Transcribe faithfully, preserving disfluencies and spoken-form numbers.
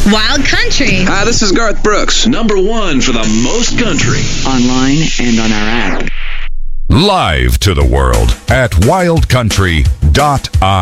Wild Country. Hi, this is Garth Brooks. Number one for the most country. Online and on our app. Live to the world at wild country dot I.